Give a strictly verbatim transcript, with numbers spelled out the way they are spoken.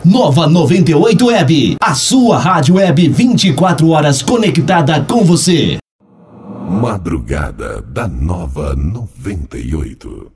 Nova noventa e oito Web, a sua rádio web vinte e quatro horas conectada com você. Madrugada da Nova noventa e oito.